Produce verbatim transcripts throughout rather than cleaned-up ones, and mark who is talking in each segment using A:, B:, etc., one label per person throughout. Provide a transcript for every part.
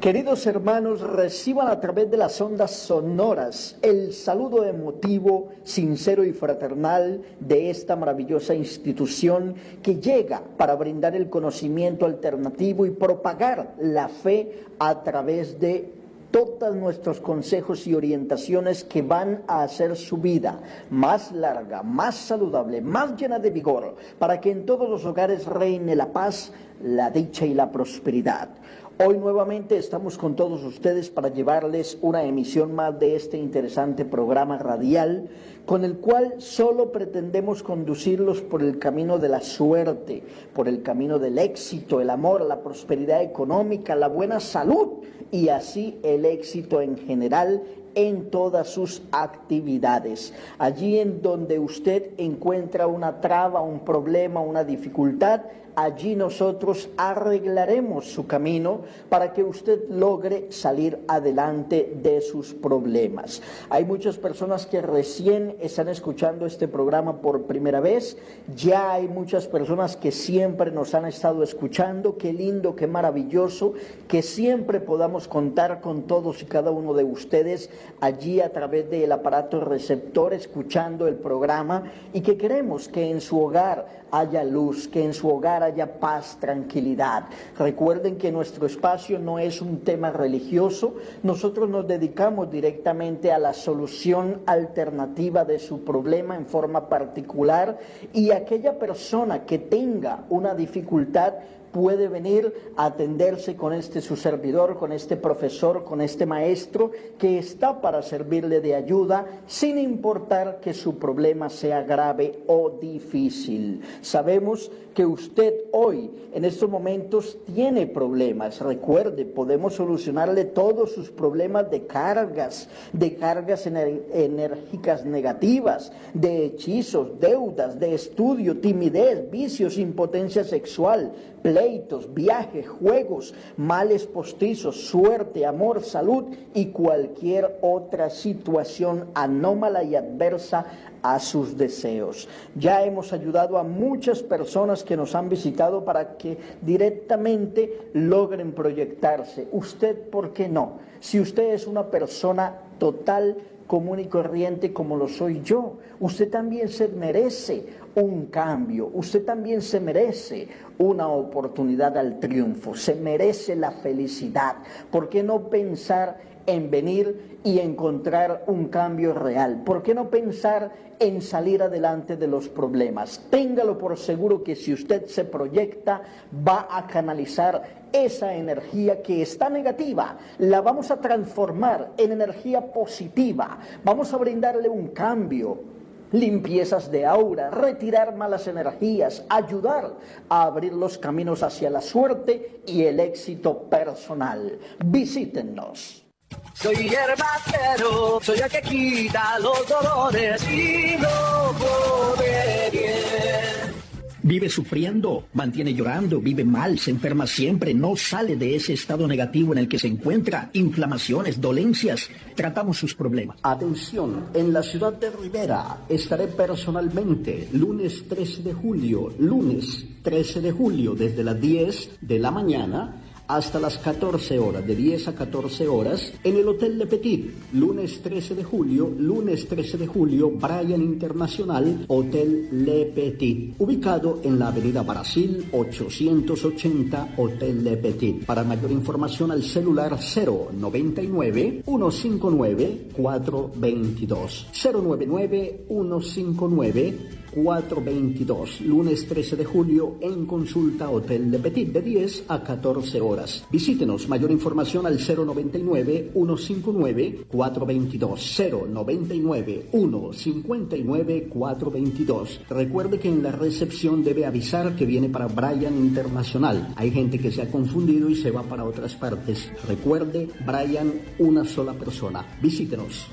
A: Queridos hermanos, reciban a través de las ondas sonoras el saludo emotivo, sincero y fraternal de esta maravillosa institución que llega para brindar el conocimiento alternativo y propagar la fe a través de todos nuestros consejos y orientaciones que van a hacer su vida más larga, más saludable, más llena de vigor, para que en todos los hogares reine la paz, la dicha y la prosperidad. Hoy nuevamente estamos con todos ustedes para llevarles una emisión más de este interesante programa radial, con el cual solo pretendemos conducirlos por el camino de la suerte, por el camino del éxito, el amor, la prosperidad económica, la buena salud y así el éxito en general en todas sus actividades. Allí en donde usted encuentra una traba, un problema, una dificultad, allí nosotros arreglaremos su camino para que usted logre salir adelante de sus problemas. Hay muchas personas que recién están escuchando este programa por primera vez, ya hay muchas personas que siempre nos han estado escuchando. Qué lindo, qué maravilloso que siempre podamos contar con todos y cada uno de ustedes allí a través del aparato receptor escuchando el programa, y que queremos que en su hogar haya luz, que en su hogar haya paz, tranquilidad. Recuerden que nuestro espacio no es un tema religioso, nosotros nos dedicamos directamente a la solución alternativa de su problema en forma particular, y aquella persona que tenga una dificultad puede venir a atenderse con este su servidor, con este profesor, con este maestro que está para servirle de ayuda, sin importar que su problema sea grave o difícil. Sabemos que usted hoy, en estos momentos, tiene problemas. Recuerde, podemos solucionarle todos sus problemas de cargas, de cargas ener- enérgicas negativas, de hechizos, deudas, de estudio, timidez, vicios, impotencia sexual, pleitos, viajes, juegos, males postizos, suerte, amor, salud y cualquier otra situación anómala y adversa a sus deseos. Ya hemos ayudado a muchas personas que nos han visitado para que directamente logren proyectarse. Usted, ¿por qué no? Si usted es una persona total, común y corriente como lo soy yo, usted también se merece un cambio, usted también se merece una oportunidad al triunfo, se merece la felicidad. ¿Por qué no pensar en venir y encontrar un cambio real? ¿Por qué no pensar en salir adelante de los problemas? Téngalo por seguro que si usted se proyecta, va a canalizar esa energía que está negativa, la vamos a transformar en energía positiva, vamos a brindarle un cambio, limpiezas de aura, retirar malas energías, ayudar a abrir los caminos hacia la suerte y el éxito personal. Visítennos.
B: Soy hierbacero, soy el que quita los dolores y lo pone bien.
C: Vive sufriendo, mantiene llorando, vive mal, se enferma siempre, no sale de ese estado negativo en el que se encuentra, inflamaciones, dolencias. Tratamos sus problemas.
D: Atención, en la ciudad de Rivera estaré personalmente lunes trece de julio, lunes trece de julio desde las diez de la mañana hasta las catorce horas, de diez a catorce horas, en el Hotel Le Petit, lunes trece de julio, lunes trece de julio, Bryan Internacional, Hotel Le Petit, ubicado en la avenida Brasil ochocientos ochenta, Hotel Le Petit. Para mayor información al celular cero noventa y nueve, ciento cincuenta y nueve, cuatrocientos veintidós, cero noventa y nueve, ciento cincuenta y nueve, cuatrocientos veintidós, lunes trece de julio en consulta Hotel Le Petit de diez a catorce horas. Visítenos, mayor información al cero noventa y nueve, ciento cincuenta y nueve, cuatrocientos veintidós, cero noventa y nueve, ciento cincuenta y nueve, cuatrocientos veintidós. Recuerde que en la recepción debe avisar que viene para Bryan Internacional. Hay gente que se ha confundido y se va para otras partes. Recuerde, Bryan, una sola persona. Visítenos.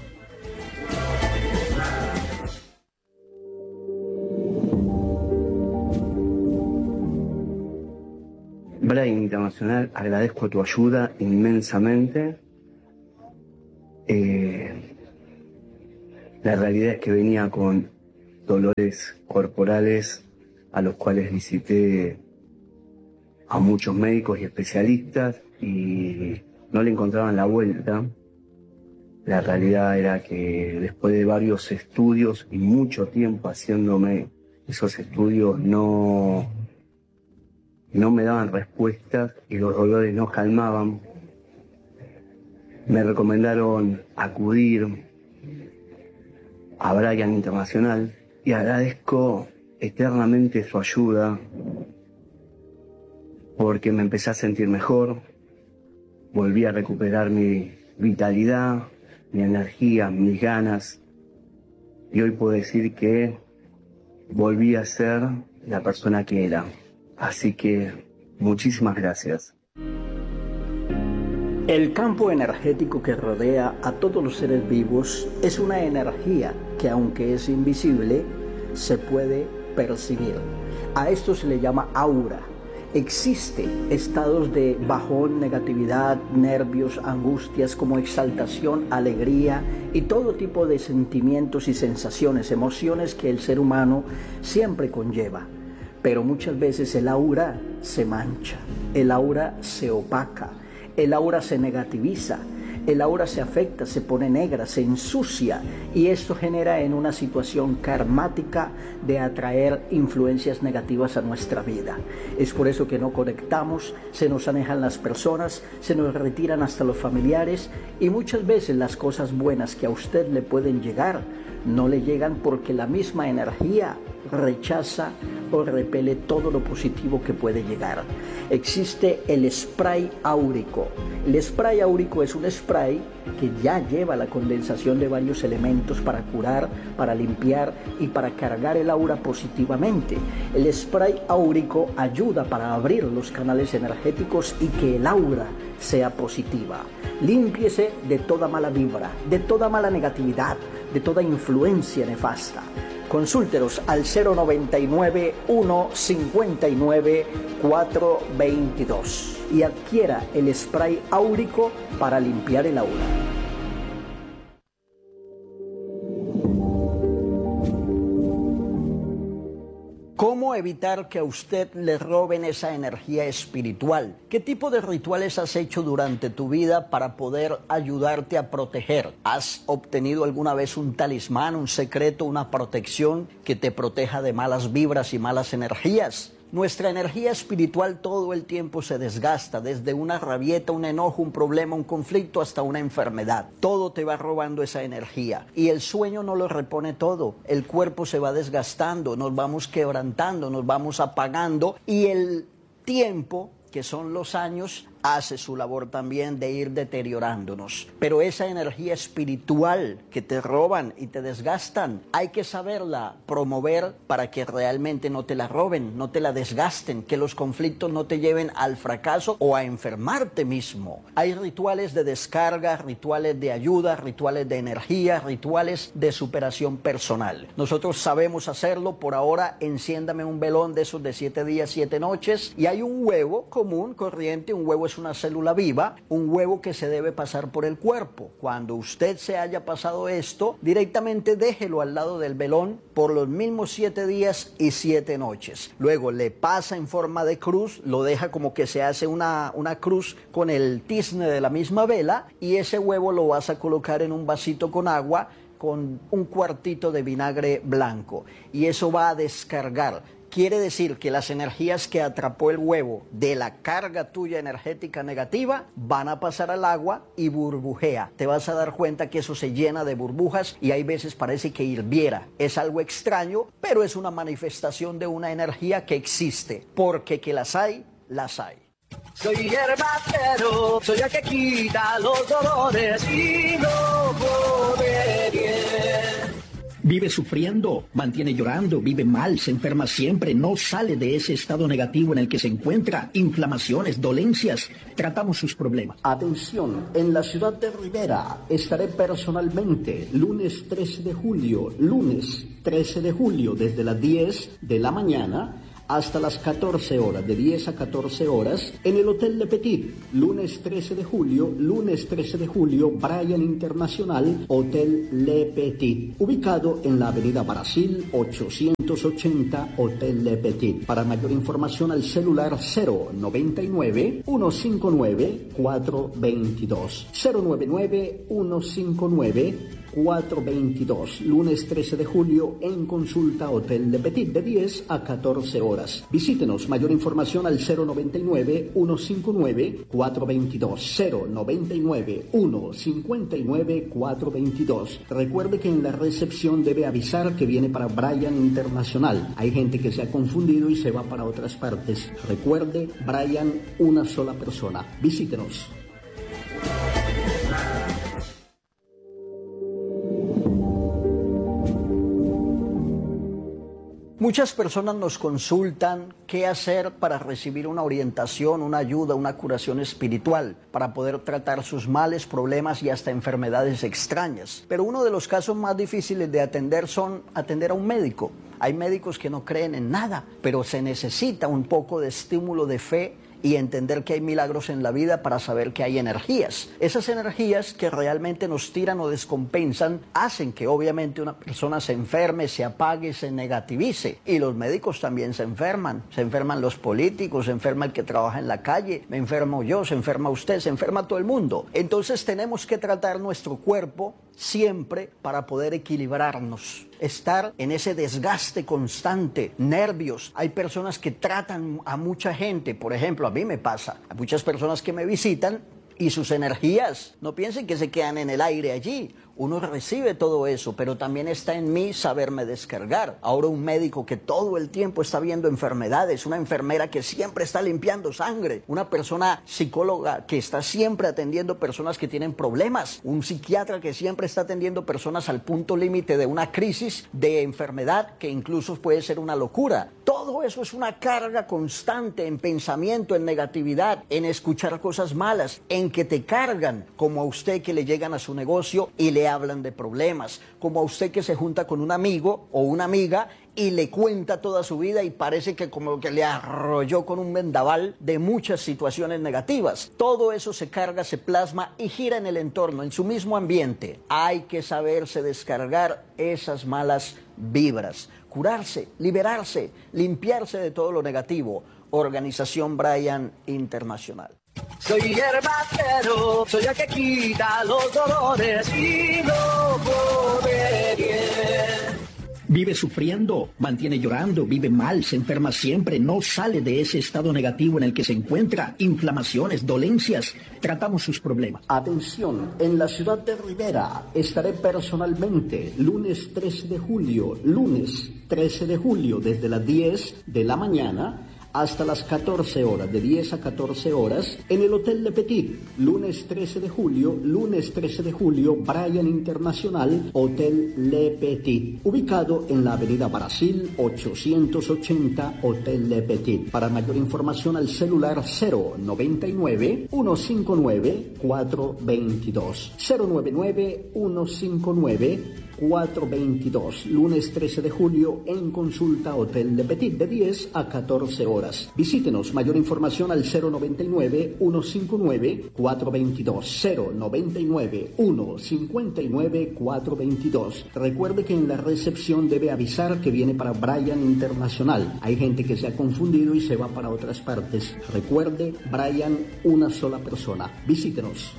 E: Bryan Internacional, agradezco tu ayuda inmensamente. Eh, la realidad es que venía con dolores corporales a los cuales visité a muchos médicos y especialistas y no le encontraban la vuelta. La realidad era que después de varios estudios y mucho tiempo haciéndome esos estudios, no, no me daban respuestas y los dolores no calmaban. Me recomendaron acudir a Brian Internacional y agradezco eternamente su ayuda porque me empecé a sentir mejor, volví a recuperar mi vitalidad, mi energía, mis ganas y hoy puedo decir que volví a ser la persona que era. Así que muchísimas gracias.
D: El campo energético que rodea a todos los seres vivos es una energía que, aunque es invisible, se puede percibir. A esto se le llama aura. Existen estados de bajón, negatividad, nervios, angustias, como exaltación, alegría y todo tipo de sentimientos y sensaciones, emociones que el ser humano siempre conlleva. Pero muchas veces el aura se mancha, el aura se opaca, el aura se negativiza, el aura se afecta, se pone negra, se ensucia y esto genera en una situación karmática de atraer influencias negativas a nuestra vida. Es por eso que no conectamos, se nos alejan las personas, se nos retiran hasta los familiares y muchas veces las cosas buenas que a usted le pueden llegar no le llegan porque la misma energía rechaza o repele todo lo positivo que puede llegar. Existe el spray áurico. El spray áurico es un spray que ya lleva la condensación de varios elementos para curar, para limpiar y para cargar el aura positivamente. El spray áurico ayuda para abrir los canales energéticos y que el aura sea positiva. Límpiese de toda mala vibra, de toda mala negatividad, de toda influencia nefasta. Consúltenos al cero noventa y nueve, uno cincuenta y nueve, cuatro veintidós y adquiera el spray áurico para limpiar el aura. ¿Cómo evitar que a usted le roben esa energía espiritual? ¿Qué tipo de rituales has hecho durante tu vida para poder ayudarte a proteger? ¿Has obtenido alguna vez un talismán, un secreto, una protección que te proteja de malas vibras y malas energías? Nuestra energía espiritual todo el tiempo se desgasta, desde una rabieta, un enojo, un problema, un conflicto, hasta una enfermedad. Todo te va robando esa energía y el sueño no lo repone todo. El cuerpo se va desgastando, nos vamos quebrantando, nos vamos apagando y el tiempo, que son los años, hace su labor también de ir deteriorándonos. Pero esa energía espiritual que te roban y te desgastan, hay que saberla promover para que realmente no te la roben, no te la desgasten, que los conflictos no te lleven al fracaso o a enfermarte mismo. Hay rituales de descarga, rituales de ayuda, rituales de energía, rituales de superación personal. Nosotros sabemos hacerlo. Por ahora, enciéndame un velón de esos de siete días, siete noches, y hay un huevo común, corriente. Un huevo es una célula viva, un huevo que se debe pasar por el cuerpo. Cuando usted se haya pasado esto, directamente déjelo al lado del velón por los mismos siete días y siete noches. Luego le pasa en forma de cruz, lo deja como que se hace una, una cruz con el tizne de la misma vela, y ese huevo lo vas a colocar en un vasito con agua con un cuartito de vinagre blanco y eso va a descargar. Quiere decir que las energías que atrapó el huevo de la carga tuya energética negativa van a pasar al agua y burbujea. Te vas a dar cuenta que eso se llena de burbujas y hay veces parece que hirviera. Es algo extraño, pero es una manifestación de una energía que existe, porque que las hay, las hay.
B: Soy herbatero, soy el que quita los dolores y no come bien.
C: Vive sufriendo, mantiene llorando, vive mal, se enferma siempre, no sale de ese estado negativo en el que se encuentra, inflamaciones, dolencias. Tratamos sus problemas.
D: Atención, en la ciudad de Rivera estaré personalmente lunes trece de julio, lunes trece de julio desde las diez de la mañana hasta las catorce horas, de diez a catorce horas, en el Hotel Le Petit, lunes trece de julio, lunes trece de julio, Bryan Internacional, Hotel Le Petit, ubicado en la avenida Brasil ochocientos ochenta, Hotel Le Petit. Para mayor información al celular cero noventa y nueve, ciento cincuenta y nueve, cuatrocientos veintidós, cero noventa y nueve, ciento cincuenta y nueve, cuatrocientos veintidós, lunes trece de julio en consulta Hotel Le Petit de diez a catorce horas. Visítenos, mayor información al cero noventa y nueve, ciento cincuenta y nueve, cuatrocientos veintidós, cero noventa y nueve, ciento cincuenta y nueve, cuatrocientos veintidós. Recuerde que en la recepción debe avisar que viene para Bryan Internacional. Hay gente que se ha confundido y se va para otras partes. Recuerde, Bryan, una sola persona. Visítenos.
A: Muchas personas nos consultan qué hacer para recibir una orientación, una ayuda, una curación espiritual, para poder tratar sus males, problemas y hasta enfermedades extrañas. Pero uno de los casos más difíciles de atender son atender a un médico. Hay médicos que no creen en nada, pero se necesita un poco de estímulo de fe y entender que hay milagros en la vida para saber que hay energías. Esas energías que realmente nos tiran o descompensan hacen que obviamente una persona se enferme, se apague, se negativice. Y los médicos también se enferman. Se enferman los políticos, se enferma el que trabaja en la calle, me enfermo yo, se enferma usted, se enferma todo el mundo. Entonces tenemos que tratar nuestro cuerpo siempre para poder equilibrarnos, estar en ese desgaste constante, nervios. Hay personas que tratan a mucha gente, por ejemplo, a mí me pasa, hay muchas personas que me visitan y sus energías, no piensen que se quedan en el aire allí. Uno recibe todo eso, pero también está en mí saberme descargar. Ahora un médico que todo el tiempo está viendo enfermedades, una enfermera que siempre está limpiando sangre, una persona psicóloga que está siempre atendiendo personas que tienen problemas, un psiquiatra que siempre está atendiendo personas al punto límite de una crisis de enfermedad que incluso puede ser una locura. Todo eso es una carga constante en pensamiento, en negatividad, en escuchar cosas malas, en que te cargan, como a usted que le llegan a su negocio y le hablan de problemas, como a usted que se junta con un amigo o una amiga y le cuenta toda su vida y parece que como que le arrolló con un vendaval de muchas situaciones negativas. Todo eso se carga, se plasma y gira en el entorno, en su mismo ambiente. Hay que saberse descargar esas malas vibras, curarse, liberarse, limpiarse de todo lo negativo. Organización Bryan Internacional.
B: Soy hierbacero, soy el que quita los dolores y no come bien.
C: Vive sufriendo, mantiene llorando, vive mal, se enferma siempre, no sale de ese estado negativo en el que se encuentra, inflamaciones, dolencias, tratamos sus problemas.
D: Atención, en la ciudad de Rivera estaré personalmente lunes trece de julio, lunes trece de julio desde las diez de la mañana hasta las catorce horas, de diez a catorce horas, en el Hotel Le Petit, lunes trece de julio, lunes trece de julio, Bryan Internacional, Hotel Le Petit, ubicado en la avenida Brasil ochocientos ochenta, Hotel Le Petit. Para mayor información al celular cero noventa y nueve, ciento cincuenta y nueve, cuatrocientos veintidós, cero noventa y nueve, ciento cincuenta y nueve, cuatrocientos veintidós, lunes trece de julio en consulta Hotel Le Petit de diez a catorce horas. Visítenos, mayor información al cero noventa y nueve, ciento cincuenta y nueve, cuatrocientos veintidós, cero noventa y nueve, ciento cincuenta y nueve, cuatrocientos veintidós. Recuerde que en la recepción debe avisar que viene para Bryan Internacional. Hay gente que se ha confundido y se va para otras partes. Recuerde, Bryan, una sola persona. Visítenos.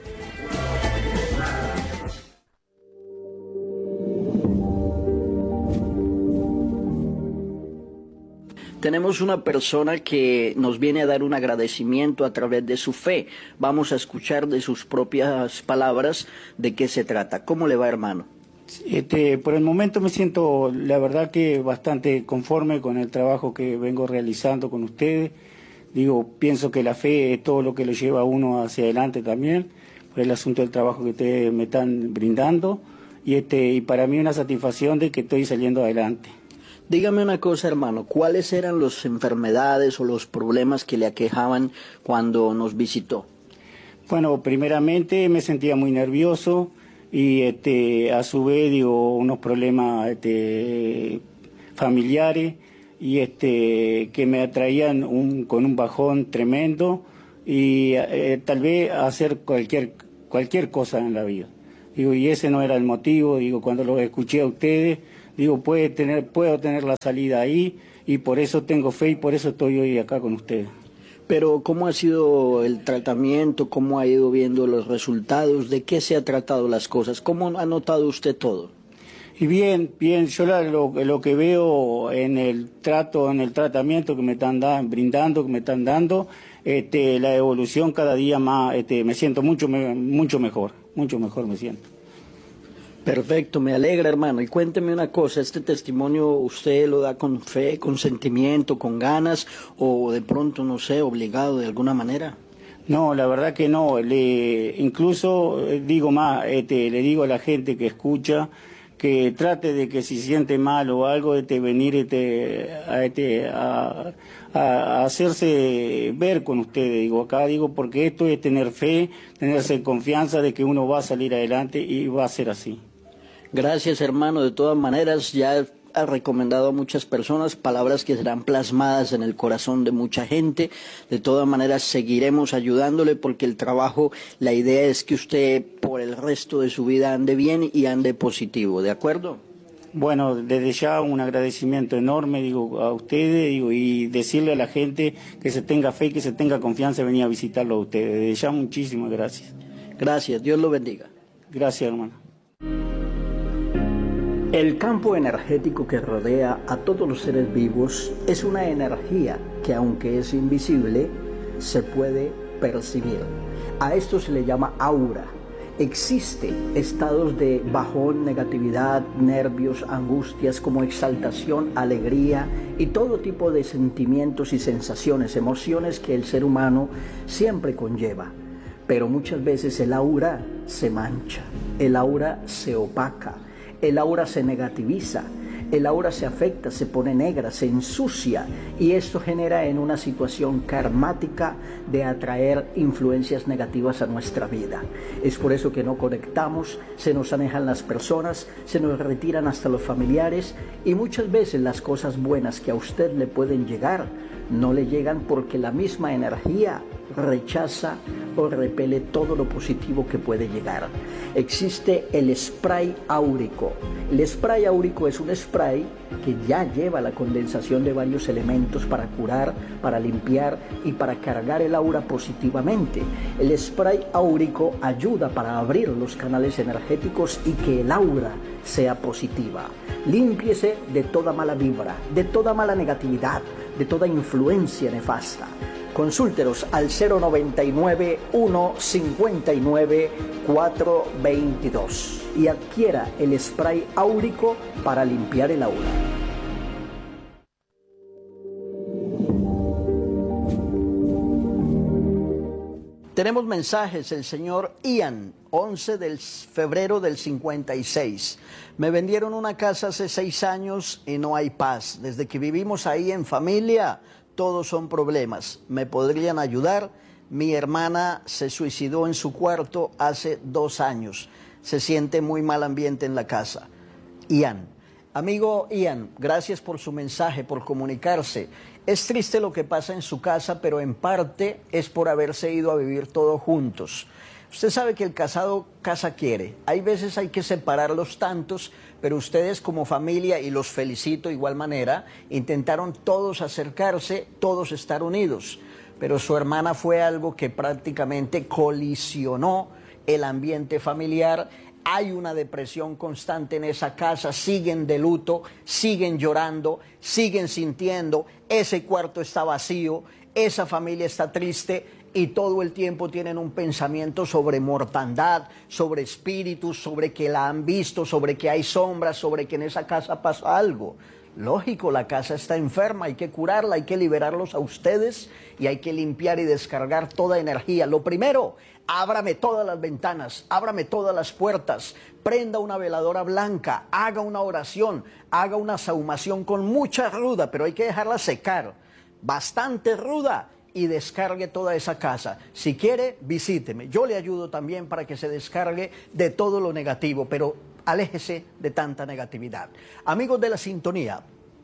A: Tenemos una persona que nos viene a dar un agradecimiento a través de su fe. Vamos a escuchar de sus propias palabras de qué se trata. ¿Cómo le va, hermano?
F: Este, por el momento me siento, la verdad, que bastante conforme con el trabajo que vengo realizando con ustedes. Digo, pienso que la fe es todo lo que lo lleva a uno hacia adelante también, por el asunto del trabajo que ustedes me están brindando. Y, este, y para mí una satisfacción de que estoy saliendo adelante.
A: Dígame una cosa, hermano, ¿cuáles eran las enfermedades o los problemas que le aquejaban cuando nos visitó?
F: Bueno, primeramente me sentía muy nervioso y este, a su vez, digo, unos problemas este, familiares, y este que me atraían un, con un bajón tremendo y eh, tal vez hacer cualquier cualquier cosa en la vida. Digo, y ese no era el motivo. Digo, cuando lo escuché a ustedes, digo, puede tener, puedo tener la salida ahí, y por eso tengo fe y por eso estoy hoy acá con ustedes.
D: Pero ¿cómo ha sido el tratamiento? ¿Cómo ha ido viendo los resultados? ¿De qué se ha tratado las cosas? ¿Cómo ha notado usted todo?
F: Y bien, bien, yo la, lo, lo que veo en el trato, en el tratamiento que me están da, brindando, que me están dando, este, la evolución cada día más, este, me siento mucho, me, mucho mejor, mucho mejor me siento.
D: Perfecto, me alegra, hermano. Y cuénteme una cosa, ¿este testimonio usted lo da con fe, con sentimiento, con ganas, o de pronto, no sé, obligado de alguna manera?
F: No, la verdad que no. Le, incluso digo más, este, le digo a la gente que escucha que trate de que si siente mal o algo, este, venir este, a, este, a, a hacerse ver con ustedes. Digo acá, digo, porque esto es tener fe, tenerse confianza de que uno va a salir adelante y va a ser así.
D: Gracias, hermano. De todas maneras, ya ha recomendado a muchas personas, palabras que serán plasmadas en el corazón de mucha gente. De todas maneras, seguiremos ayudándole porque el trabajo, la idea es que usted por el resto de su vida ande bien y ande positivo, ¿de acuerdo?
F: Bueno, desde ya un agradecimiento enorme, digo, a ustedes, digo, y decirle a la gente que se tenga fe, que se tenga confianza y venir a visitarlo a ustedes. Desde ya, muchísimas gracias.
D: Gracias, Dios lo bendiga.
F: Gracias, hermano.
D: El campo energético que rodea a todos los seres vivos es una energía que, aunque es invisible, se puede percibir. A esto se le llama aura. Existen estados de bajón, negatividad, nervios, angustias, como exaltación, alegría y todo tipo de sentimientos y sensaciones, emociones que el ser humano siempre conlleva. Pero muchas veces el aura se mancha, el aura se opaca, el aura se negativiza, el aura se afecta, se pone negra, se ensucia, y esto genera en una situación karmática de atraer influencias negativas a nuestra vida. Es por eso que no conectamos, se nos alejan las personas, se nos retiran hasta los familiares, y muchas veces las cosas buenas que a usted le pueden llegar no le llegan porque la misma energía rechaza o repele todo lo positivo que puede llegar. Existe el spray áurico. El spray áurico es un spray que ya lleva la condensación de varios elementos para curar, para limpiar y para cargar el aura positivamente. El spray áurico ayuda para abrir los canales energéticos y que el aura sea positiva. Límpiese de toda mala vibra, de toda mala negatividad, de toda influencia nefasta. Consúltenos al cero noventa y nueve, uno cincuenta y nueve, cuatro veintidós y adquiera el spray áurico para limpiar el aura. Tenemos mensajes. El señor Ian, once de febrero del cincuenta y seis. Me vendieron una casa hace seis años y no hay paz. Desde que vivimos ahí en familia, todos son problemas. ¿Me podrían ayudar? Mi hermana se suicidó en su cuarto hace dos años. Se siente muy mal ambiente en la casa. Ian. Amigo Ian, gracias por su mensaje, por comunicarse. Es triste lo que pasa en su casa, pero en parte es por haberse ido a vivir todos juntos. Usted sabe que el casado casa quiere. Hay veces hay que separar los tantos, pero ustedes como familia, y los felicito de igual manera, intentaron todos acercarse, todos estar unidos. Pero su hermana fue algo que prácticamente colisionó el ambiente familiar. Hay una depresión constante en esa casa, siguen de luto, siguen llorando, siguen sintiendo, ese cuarto está vacío, esa familia está triste. Y todo el tiempo tienen un pensamiento sobre mortandad, sobre espíritus, sobre que la han visto, sobre que hay sombras, sobre que en esa casa pasa algo. Lógico, la casa está enferma, hay que curarla, hay que liberarlos a ustedes y hay que limpiar y descargar toda energía. Lo primero, ábrame todas las ventanas, ábrame todas las puertas, prenda una veladora blanca, haga una oración, haga una sahumación con mucha ruda, pero hay que dejarla secar, bastante ruda, y descargue toda esa casa. Si quiere, visíteme. Yo le ayudo también para que se descargue de todo lo negativo, pero aléjese de tanta negatividad. Amigos de la sintonía,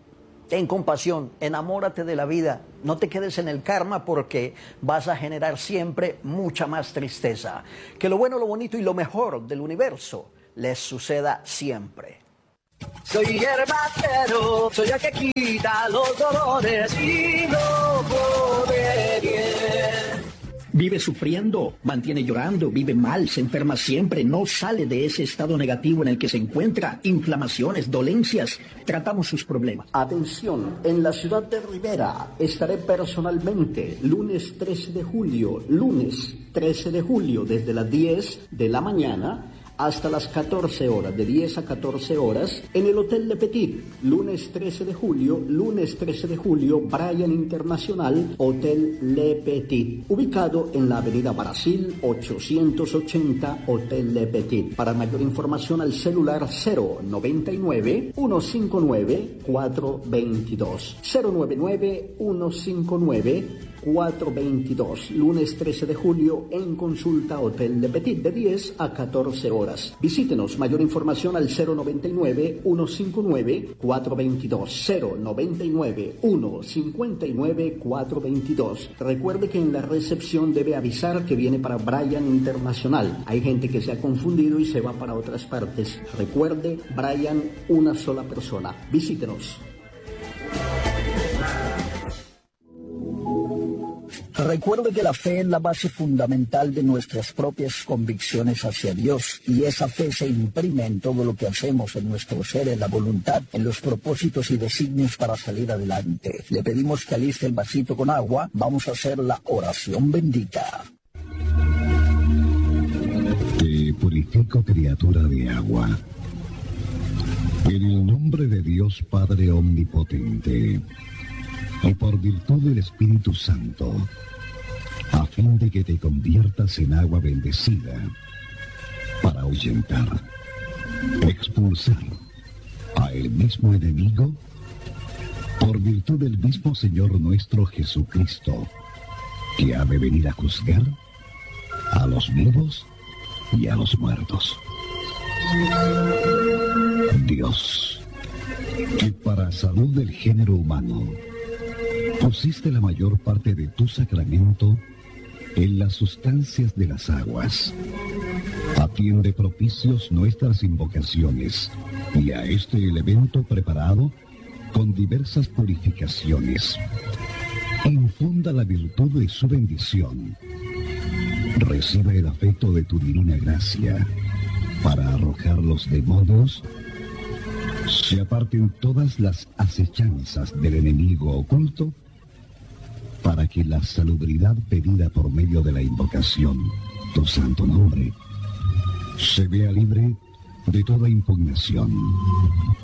D: ten compasión, enamórate de la vida, no te quedes en el karma porque vas a generar siempre mucha más tristeza. Que lo bueno, lo bonito y lo mejor del universo les suceda siempre.
B: Soy hierbacero, soy el que quita los dolores y no pone bien.
C: Vive sufriendo, mantiene llorando, vive mal, se enferma siempre, no sale de ese estado negativo en el que se encuentra, inflamaciones, dolencias, tratamos sus problemas.
D: Atención, en la ciudad de Rivera estaré personalmente lunes trece de julio, lunes trece de julio desde las diez de la mañana hasta las catorce horas, de diez a catorce horas, en el Hotel Le Petit, lunes trece de julio, lunes trece de julio, Bryan Internacional, Hotel Le Petit, ubicado en la avenida Brasil ochocientos ochenta, Hotel Le Petit. Para mayor información al celular cero noventa y nueve, ciento cincuenta y nueve, cuatrocientos veintidós, cero noventa y nueve, ciento cincuenta y nueve, cuatrocientos veintidós, lunes trece de julio en consulta Hotel Le Petit de diez a catorce horas. Visítenos, mayor información al cero noventa y nueve, ciento cincuenta y nueve, cuatrocientos veintidós, cero noventa y nueve, ciento cincuenta y nueve, cuatrocientos veintidós. Recuerde que en la recepción debe avisar que viene para Bryan Internacional. Hay gente que se ha confundido y se va para otras partes. Recuerde, Bryan, una sola persona. Visítenos.
C: Recuerde que la fe es la base fundamental de nuestras propias convicciones hacia Dios, y esa fe se imprime en todo lo que hacemos, en nuestro ser, en la voluntad, en los propósitos y designios para salir adelante. Le pedimos que aliste el vasito con agua. Vamos a hacer la oración bendita.
G: Te purifico, criatura de agua, en el nombre de Dios Padre Omnipotente, y por virtud del Espíritu Santo, a fin de que te conviertas en agua bendecida, para ahuyentar, expulsar a el mismo enemigo, por virtud del mismo Señor nuestro Jesucristo, que ha de venir a juzgar a los vivos y a los muertos. Dios, que para salud del género humano pusiste la mayor parte de tu sacramento en las sustancias de las aguas, atiende propicios nuestras invocaciones y a este elemento preparado con diversas purificaciones. Infunda la virtud de su bendición. Recibe el afecto de tu divina gracia para arrojar los demonios, se aparten todas las acechanzas del enemigo oculto, para que la salubridad pedida por medio de la invocación, tu santo nombre, se vea libre de toda impugnación.